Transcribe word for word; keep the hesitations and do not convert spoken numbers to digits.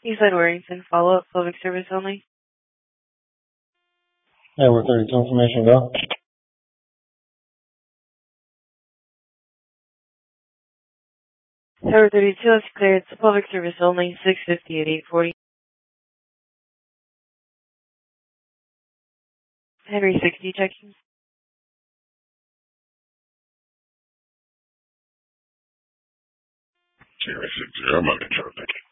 Eastside Warrington, follow-up, public service only. Network thirty-two information, go. Network thirty-two, that's clear. It's a public service only, six fifty at eight forty. Henry sixty checking. Henry sixty, I'm on control, thank you.